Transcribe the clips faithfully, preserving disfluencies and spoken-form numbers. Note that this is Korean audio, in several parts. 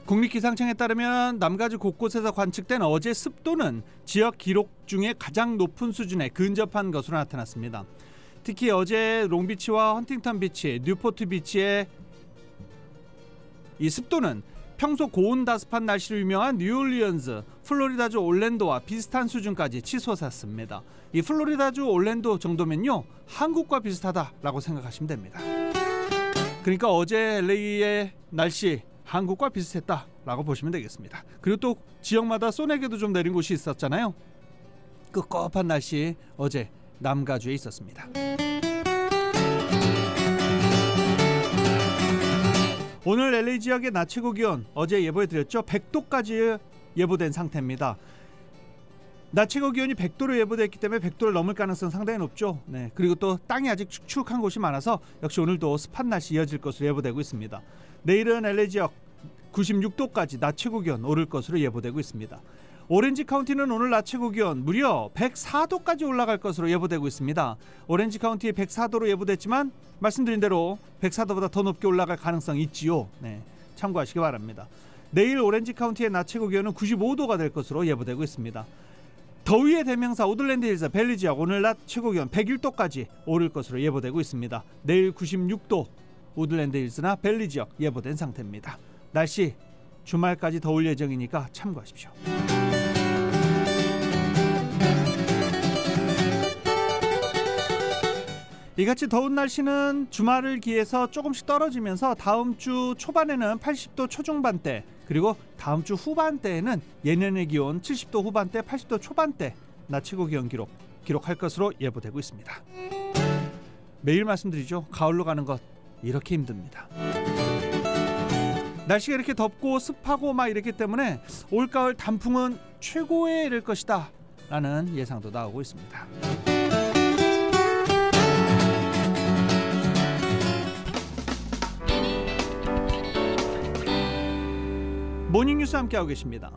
국립기상청에 따르면 남가주 곳곳에서 관측된 어제 습도는 지역 기록 중에 가장 높은 수준에 근접한 것으로 나타났습니다. 특히 어제 롱비치와 헌팅턴 비치, 뉴포트 비치의 이 습도는 평소 고온다습한 날씨로 유명한 뉴올리언즈, 플로리다주 올랜도와 비슷한 수준까지 치솟았습니다. 이 플로리다주 올랜도 정도면요, 한국과 비슷하다라고 생각하시면 됩니다. 그러니까 어제 엘에이의 날씨 한국과 비슷했다라고 보시면 되겠습니다. 그리고 또 지역마다 소나기도 좀 내린 곳이 있었잖아요. 꿉꿉한 날씨 어제 남가주에 있었습니다. 오늘 엘에이 지역의 낮 최고 기온 어제 예보해드렸죠. 백 도까지 예보된 상태입니다. 낮 최고 기온이 백 도로 예보됐기 때문에 백 도를 넘을 가능성 상당히 높죠. 네, 그리고 또 땅이 아직 축축한 곳이 많아서 역시 오늘도 습한 날씨 이어질 것으로 예보되고 있습니다. 내일은 엘에이 지역 구십육 도까지 낮 최고 기온 오를 것으로 예보되고 있습니다. 오렌지 카운티는 오늘 낮 최고 기온 무려 백사 도까지 올라갈 것으로 예보되고 있습니다. 오렌지 카운티 백사 도로 예보됐지만 말씀드린 대로 백사 도보다 더 높게 올라갈 가능성이 있지요. 네, 참고하시기 바랍니다. 내일 오렌지 카운티의 낮 최고 기온은 구십오 도가 될 것으로 예보되고 있습니다. 더위의 대명사 오들랜드 힐스 밸리 지역 오늘 낮 최고 기온 백일 도까지 오를 것으로 예보되고 있습니다. 내일 구십육 도 오들랜드 힐스나 밸리 지역 예보된 상태입니다. 날씨 주말까지 더울 예정이니까 참고하십시오. 이같이 더운 날씨는 주말을 기해서 조금씩 떨어지면서 다음 주 초반에는 팔십 도 초중반대, 그리고 다음 주 후반대에는 예년의 기온 칠십 도 후반대, 팔십 도 초반대 낮 최고 기온 기록 기록할 것으로 예보되고 있습니다. 매일 말씀드리죠. 가을로 가는 것 이렇게 힘듭니다. 날씨가 이렇게 덥고 습하고 막 이랬기 때문에 올가을 단풍은 최고에 이를 것이다 라는 예상도 나오고 있습니다. 모닝뉴스 함께하고 계십니다.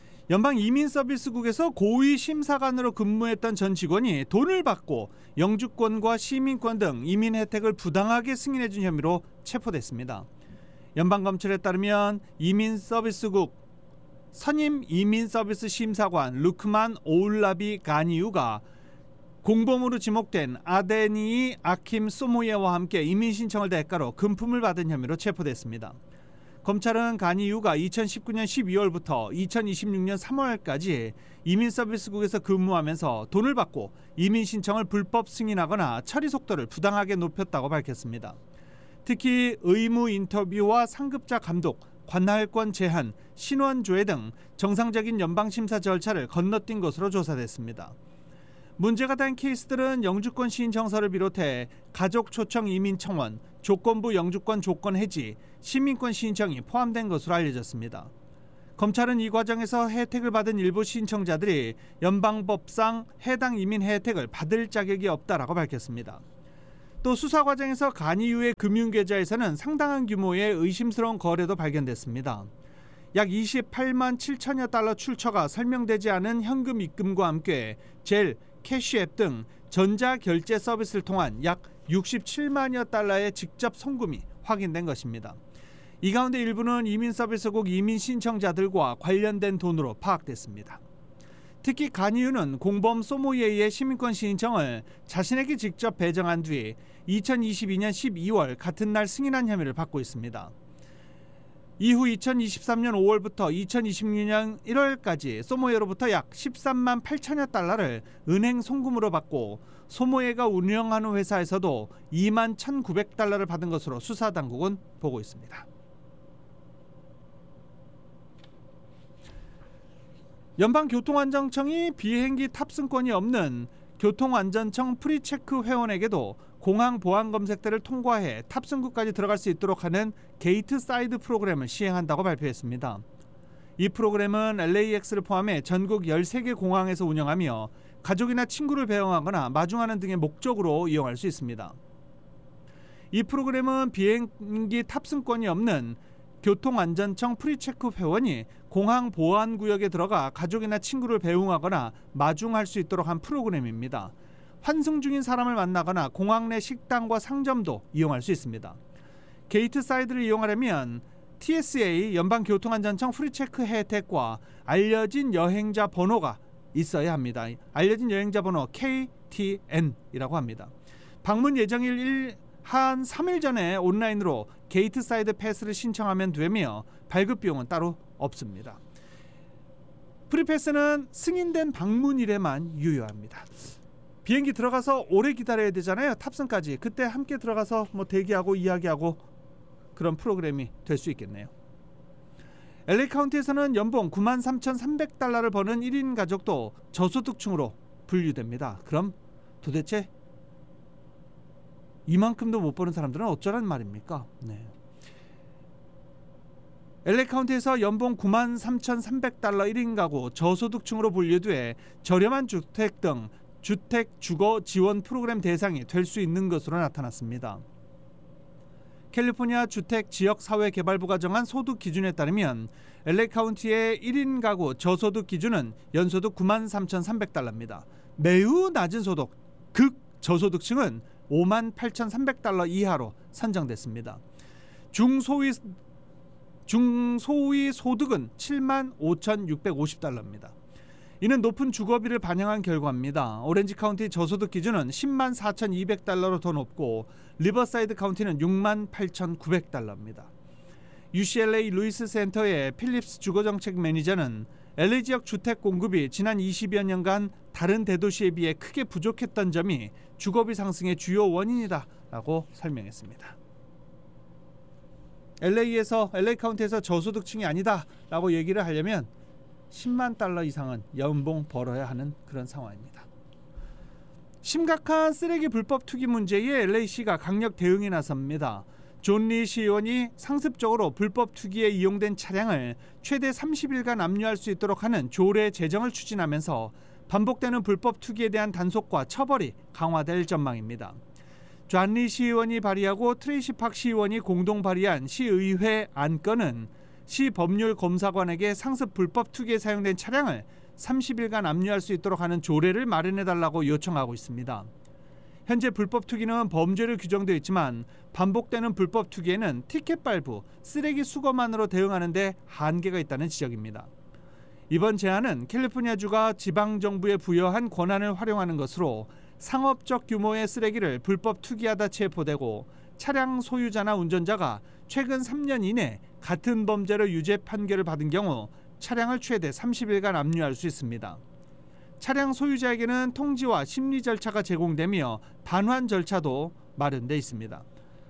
연방이민서비스국에서 고위심사관으로 근무했던 전 직원이 돈을 받고 영주권과 시민권 등 이민 혜택을 부당하게 승인해준 혐의로 체포됐습니다. 연방검찰에 따르면 이민서비스국 선임 이민서비스 심사관 루크만 오울라비 가니우가 공범으로 지목된 아데니 아킴 소모예와 함께 이민신청을 대가로 금품을 받은 혐의로 체포됐습니다. 검찰은 가니유가 이천십구 년 십이월부터 이천이십육 년 삼월까지 이민서비스국에서 근무하면서 돈을 받고 이민신청을 불법 승인하거나 처리 속도를 부당하게 높였다고 밝혔습니다. 특히 의무 인터뷰와 상급자 감독, 관할권 제한, 신원 조회 등 정상적인 연방심사 절차를 건너뛴 것으로 조사됐습니다. 문제가 된 케이스들은 영주권 신청서를 비롯해 가족 초청 이민 청원, 조건부 영주권 조건 해지, 시민권 신청이 포함된 것으로 알려졌습니다. 검찰은 이 과정에서 혜택을 받은 일부 신청자들이 연방법상 해당 이민 혜택을 받을 자격이 없다라고 밝혔습니다. 또 수사 과정에서 가니유의 금융계좌에서는 상당한 규모의 의심스러운 거래도 발견됐습니다. 약 이십팔만 칠천여 달러 출처가 설명되지 않은 현금 입금과 함께 젤, 캐시앱 등 전자결제 서비스를 통한 약 육십칠만여 달러의 직접 송금이 확인된 것입니다. 이 가운데 일부는 이민서비스국 이민신청자들과 관련된 돈으로 파악됐습니다. 특히 가니유는 공범 소모예의 시민권 신청을 자신에게 직접 배정한 뒤 이천이십이 년 십이월 같은 날 승인한 혐의를 받고 있습니다. 이후 이천이십삼 년 오월부터 이천이십육 년 일월까지 소모예로부터 약 십삼만 팔천여 달러를 은행 송금으로 받고 소모예가 운영하는 회사에서도 이만 천구백 달러를 받은 것으로 수사당국은 보고 있습니다. 연방교통안전청이 비행기 탑승권이 없는 교통안전청 프리체크 회원에게도 공항 보안 검색대를 통과해 탑승구까지 들어갈 수 있도록 하는 게이트 사이드 프로그램을 시행한다고 발표했습니다. 이 프로그램은 엘에이엑스를 포함해 전국 열세 개 공항에서 운영하며 가족이나 친구를 배웅하거나 마중하는 등의 목적으로 이용할 수 있습니다. 이 프로그램은 비행기 탑승권이 없는 교통안전청 프리체크 회원이 공항 보안구역에 들어가 가족이나 친구를 배웅하거나 마중할 수 있도록 한 프로그램입니다. 환승 중인 사람을 만나거나 공항 내 식당과 상점도 이용할 수 있습니다. 게이트 사이드를 이용하려면 티에스에이 연방교통안전청 프리체크 혜택과 알려진 여행자 번호가 있어야 합니다. 알려진 여행자 번호 케이티엔이라고 합니다. 방문 예정일 한 삼 일 전에 온라인으로 게이트 사이드 패스를 신청하면 되며 발급 비용은 따로 없습니다. 프리패스는 승인된 방문일에만 유효합니다. 비행기 들어가서 오래 기다려야 되잖아요. 탑승까지. 그때 함께 들어가서 뭐 대기하고 이야기하고 그런 프로그램이 될 수 있겠네요. 엘에이 카운티에서는 연봉 구만 삼천삼백 달러를 버는 일 인 가족도 저소득층으로 분류됩니다. 그럼 도대체 이만큼도 못 버는 사람들은 어쩌란 말입니까? 네. 엘에이 카운티에서 연봉 구만 삼천삼백 달러 일 인 가구 저소득층으로 분류돼 저렴한 주택 등 주택 주거 지원 프로그램 대상이 될 수 있는 것으로 나타났습니다. 캘리포니아 주택지역사회개발부가 정한 소득 기준에 따르면 엘에이 카운티의 일 인 가구 저소득 기준은 연소득 구만 삼천삼백 달러입니다. 매우 낮은 소득, 극 저소득층은 오만 팔천삼백 달러 이하로 산정됐습니다. 중소위, 중소위 소득은 칠만 오천육백오십 달러입니다. 이는 높은 주거비를 반영한 결과입니다. 오렌지 카운티 저소득 기준은 십만 사천이백 달러로 더 높고 리버사이드 카운티는 육만 팔천구백 달러입니다. 유씨엘에이 루이스 센터의 필립스 주거정책 매니저는 엘에이 지역 주택 공급이 지난 이십여 년간 다른 대도시에 비해 크게 부족했던 점이 주거비 상승의 주요 원인이다라고 설명했습니다. 엘에이에서 엘에이 카운티에서 저소득층이 아니다라고 얘기를 하려면 십만 달러 이상은 연봉 벌어야 하는 그런 상황입니다. 심각한 쓰레기 불법 투기 문제에 엘에이시가 강력 대응에 나섭니다. 존 리 시의원이 상습적으로 불법 투기에 이용된 차량을 최대 삼십 일간 압류할 수 있도록 하는 조례 제정을 추진하면서 반복되는 불법 투기에 대한 단속과 처벌이 강화될 전망입니다. 존 리 시의원이 발의하고 트레이시 팍 시의원이 공동 발의한 시의회 안건은 시 법률 검사관에게 상습 불법 투기에 사용된 차량을 삼십 일간 압류할 수 있도록 하는 조례를 마련해달라고 요청하고 있습니다. 현재 불법 투기는 범죄로 규정되어 있지만 반복되는 불법 투기에는 티켓 발부, 쓰레기 수거만으로 대응하는 데 한계가 있다는 지적입니다. 이번 제안은 캘리포니아주가 지방정부에 부여한 권한을 활용하는 것으로 상업적 규모의 쓰레기를 불법 투기하다 체포되고 차량 소유자나 운전자가 최근 삼 년 이내 같은 범죄로 유죄 판결을 받은 경우 차량을 최대 삼십 일간 압류할 수 있습니다. 차량 소유자에게는 통지와 심리 절차가 제공되며 반환 절차도 마련돼 있습니다.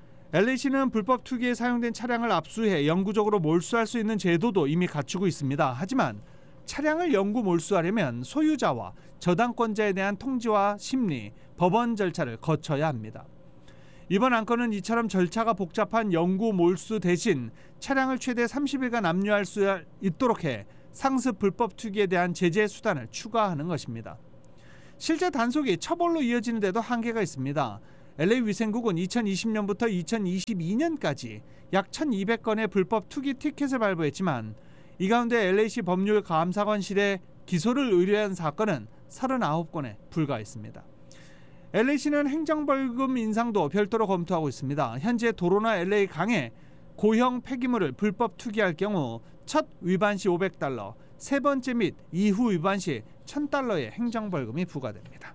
엘에이시는 불법 투기에 사용된 차량을 압수해 영구적으로 몰수할 수 있는 제도도 이미 갖추고 있습니다. 하지만 차량을 영구 몰수하려면 소유자와 저당권자에 대한 통지와 심리, 법원 절차를 거쳐야 합니다. 이번 안건은 이처럼 절차가 복잡한 영구 몰수 대신 차량을 최대 삼십 일간 압류할 수 있도록 해 상습 불법 투기에 대한 제재 수단을 추가하는 것입니다. 실제 단속이 처벌로 이어지는 데도 한계가 있습니다. 엘에이 위생국은 이천이십 년부터 이천이십이 년까지 약 천이백 건의 불법 투기 티켓을 발부했지만 이 가운데 엘에이시 법률 감사관실에 기소를 의뢰한 사건은 삼십구 건에 불과했습니다. 엘에이시는 행정벌금 인상도 별도로 검토하고 있습니다. 현재 도로나 엘에이 강에 고형 폐기물을 불법 투기할 경우 첫 위반 시 오백 달러, 세 번째 및 이후 위반 시 천 달러의 행정벌금이 부과됩니다.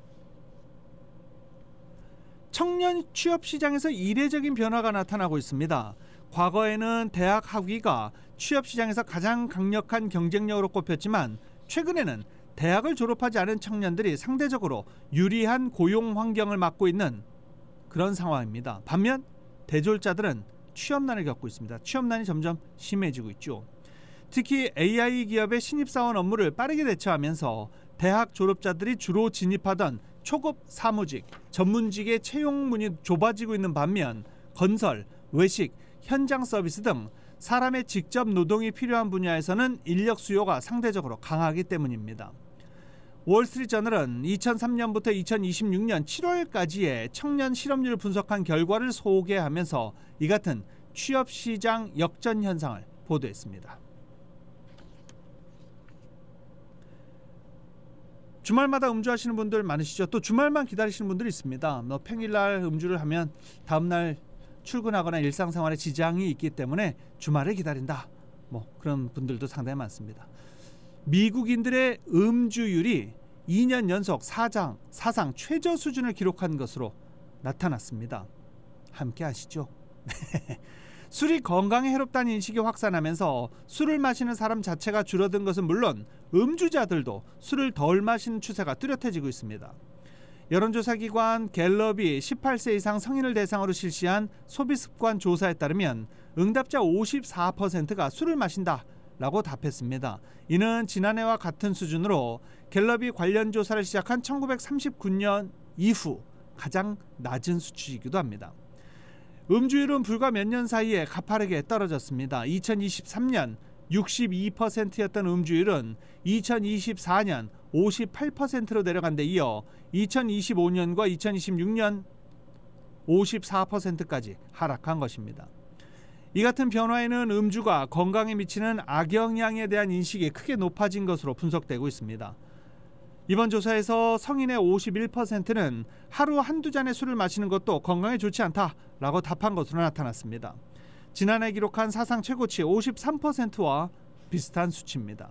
청년 취업 시장에서 이례적인 변화가 나타나고 있습니다. 과거에는 대학 학위가 취업 시장에서 가장 강력한 경쟁력으로 꼽혔지만 최근에는 대학을 졸업하지 않은 청년들이 상대적으로 유리한 고용 환경을 맡고 있는 그런 상황입니다. 반면 대졸자들은 취업난을 겪고 있습니다. 취업난이 점점 심해지고 있죠. 특히 에이아이 기업의 신입사원 업무를 빠르게 대처하면서 대학 졸업자들이 주로 진입하던 초급 사무직, 전문직의 채용문이 좁아지고 있는 반면 건설, 외식, 현장 서비스 등 사람의 직접 노동이 필요한 분야에서는 인력 수요가 상대적으로 강하기 때문입니다. 월스트리트저널은 이천삼 년부터 이천이십육 년 칠월까지의 청년 실업률을 분석한 결과를 소개하면서 이 같은 취업시장 역전 현상을 보도했습니다. 주말마다 음주하시는 분들 많으시죠? 또 주말만 기다리시는 분들이 있습니다. 뭐 평일날 음주를 하면 다음날 출근하거나 일상생활에 지장이 있기 때문에 주말을 기다린다. 뭐 그런 분들도 상당히 많습니다. 미국인들의 음주율이 이 년 연속 사장, 사상 최저 수준을 기록한 것으로 나타났습니다. 함께 아시죠? 술이 건강에 해롭다는 인식이 확산하면서 술을 마시는 사람 자체가 줄어든 것은 물론 음주자들도 술을 덜 마시는 추세가 뚜렷해지고 있습니다. 여론조사기관 갤럽이 십팔 세 이상 성인을 대상으로 실시한 소비습관 조사에 따르면 응답자 오십사 퍼센트가 술을 마신다 라고 답했습니다. 이는 지난해와 같은 수준으로 갤럽이 관련 조사를 시작한 천구백삼십구 년 이후 가장 낮은 수치이기도 합니다. 음주율은 불과 몇 년 사이에 가파르게 떨어졌습니다. 이천이십삼 년 육십이 퍼센트였던 음주율은 이천이십사 년 오십팔 퍼센트로 내려간 데 이어 이천이십오 년과 이천이십육 년 오십사 퍼센트까지 하락한 것입니다. 이 같은 변화에는 음주가 건강에 미치는 악영향에 대한 인식이 크게 높아진 것으로 분석되고 있습니다. 이번 조사에서 성인의 오십일 퍼센트는 하루 한두 잔의 술을 마시는 것도 건강에 좋지 않다라고 답한 것으로 나타났습니다. 지난해 기록한 사상 최고치 오십삼 퍼센트와 비슷한 수치입니다.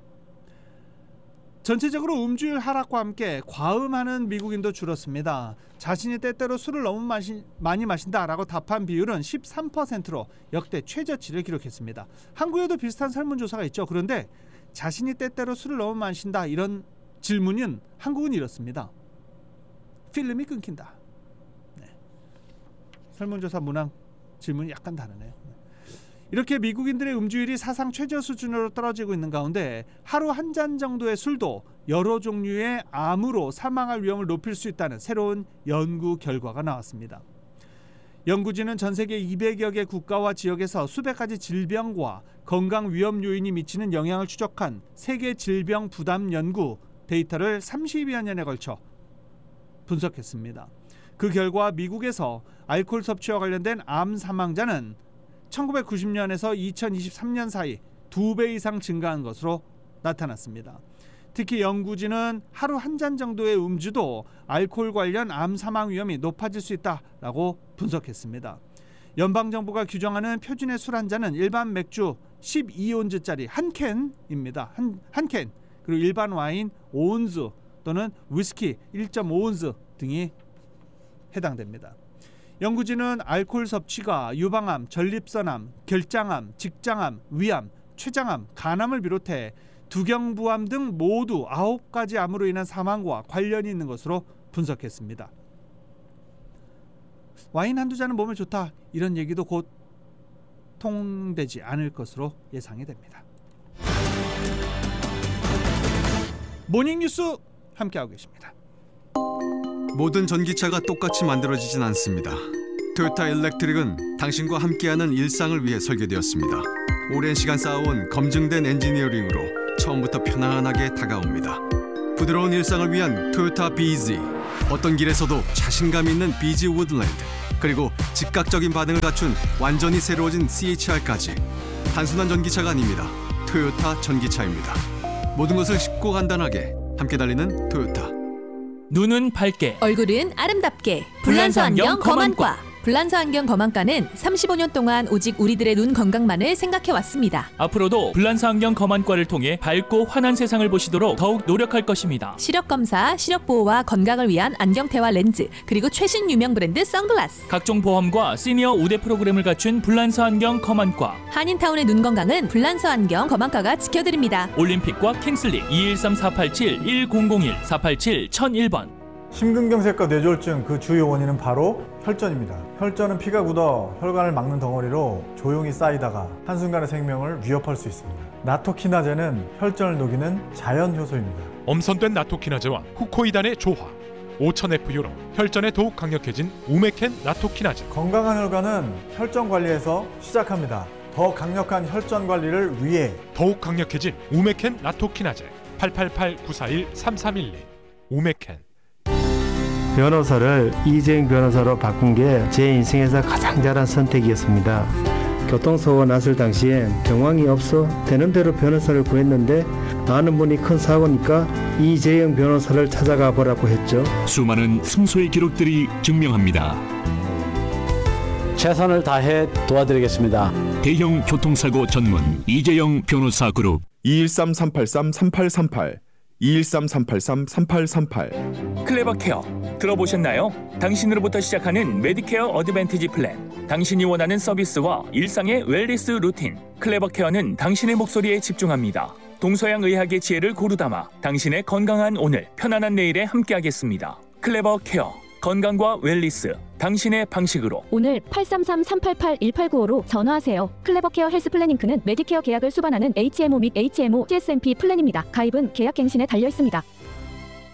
전체적으로 음주율 하락과 함께 과음하는 미국인도 줄었습니다. 자신이 때때로 술을 너무 마시, 많이 마신다라고 답한 비율은 십삼 퍼센트로 역대 최저치를 기록했습니다. 한국에도 비슷한 설문조사가 있죠. 그런데 자신이 때때로 술을 너무 마신다 이런 질문은 한국은 이렇습니다. 필름이 끊긴다. 네. 설문조사 문항 질문이 약간 다르네요. 이렇게 미국인들의 음주율이 사상 최저 수준으로 떨어지고 있는 가운데 하루 한 잔 정도의 술도 여러 종류의 암으로 사망할 위험을 높일 수 있다는 새로운 연구 결과가 나왔습니다. 연구진은 전 세계 이백여 개 국가와 지역에서 수백 가지 질병과 건강 위험 요인이 미치는 영향을 추적한 세계 질병 부담 연구 데이터를 삼십여 년에 걸쳐 분석했습니다. 그 결과 미국에서 알코올 섭취와 관련된 암 사망자는 천구백구십 년에서 이천이십삼 년 사이 두 배 이상 증가한 것으로 나타났습니다. 특히 연구진은 하루 한 잔 정도의 음주도 알코올 관련 암 사망 위험이 높아질 수 있다라고 분석했습니다. 연방정부가 규정하는 표준의 술 한 잔은 일반 맥주 십이 온즈짜리 한 캔입니다. 한, 한 캔. 그리고 일반 와인 오 온즈 또는 위스키 일 점 오 온즈 등이 해당됩니다. 연구진은 알코올 섭취가 유방암, 전립선암, 결장암, 직장암, 위암, 췌장암, 간암을 비롯해 두경부암 등 모두 아홉 가지 암으로 인한 사망과 관련이 있는 것으로 분석했습니다. 와인 한두 잔은 몸에 좋다 이런 얘기도 곧 통되지 않을 것으로 예상이 됩니다. 모닝뉴스 함께하고 계십니다. 모든 전기차가 똑같이 만들어지진 않습니다. 토요타 일렉트릭은 당신과 함께하는 일상을 위해 설계되었습니다. 오랜 시간 쌓아온 검증된 엔지니어링으로 처음부터 편안하게 다가옵니다. 부드러운 일상을 위한 토요타 비지, 어떤 길에서도 자신감 있는 비지 우드랜드, 그리고 즉각적인 반응을 갖춘 완전히 새로워진 씨에이치알까지 단순한 전기차가 아닙니다. 토요타 전기차입니다. 모든 것을 쉽고 간단하게 함께 달리는 토요타. 눈은 밝게, 얼굴은 아름답게. 불란서 안경 검안과. 불란서 안경 검안과는 삼십오 년 동안 오직 우리들의 눈 건강만을 생각해왔습니다. 앞으로도 불란서 안경 검안과를 통해 밝고 환한 세상을 보시도록 더욱 노력할 것입니다. 시력 검사, 시력 보호와 건강을 위한 안경테와 렌즈, 그리고 최신 유명 브랜드 선글라스, 각종 보험과 시니어 우대 프로그램을 갖춘 불란서 안경 검안과. 한인타운의 눈 건강은 불란서 안경 검안과가 지켜드립니다. 올림픽과 킹슬리 이일삼 사팔칠 일공공일 사팔칠 천일 번. 심근경색과 뇌졸중 그 주요 원인은 바로 혈전입니다. 혈전은 피가 굳어 혈관을 막는 덩어리로 조용히 쌓이다가 한순간의 생명을 위협할 수 있습니다. 나토키나제는 혈전을 녹이는 자연 효소입니다. 엄선된 나토키나제와 후코이단의 조화, 오천 에프유로 혈전에 더욱 강력해진 우메켄 나토키나제. 건강한 혈관은 혈전 관리에서 시작합니다. 더 강력한 혈전 관리를 위해 더욱 강력해진 우메켄 나토키나제. 팔팔팔 구사일 삼삼일이 우메켄. 변호사를 이재용 변호사로 바꾼 게 제 인생에서 가장 잘한 선택이었습니다. 교통사고가 났을 당시엔 정황이 없어 되는 대로 변호사를 구했는데 아는 분이 큰 사고니까 이재용 변호사를 찾아가 보라고 했죠. 수많은 승소의 기록들이 증명합니다. 최선을 다해 도와드리겠습니다. 대형 교통사고 전문 이재영 변호사 그룹 이일삼 삼팔삼 삼팔삼팔 이일삼 삼팔삼 삼팔삼팔. 클레버케어 들어보셨나요? 당신으로부터 시작하는 메디케어 어드밴티지 플랜. 당신이 원하는 서비스와 일상의 웰니스 루틴. 클레버케어는 당신의 목소리에 집중합니다. 동서양 의학의 지혜를 고루 담아 당신의 건강한 오늘, 편안한 내일에 함께하겠습니다. 클레버케어, 건강과 웰니스, 당신의 방식으로. 오늘 팔삼삼 삼팔팔 일팔구오로 전화하세요. 클레버케어 헬스 플래닝크는 메디케어 계약을 수반하는 에이치엠오 및 에이치엠오 티에스엠피 플랜입니다. 가입은 계약 갱신에 달려 있습니다.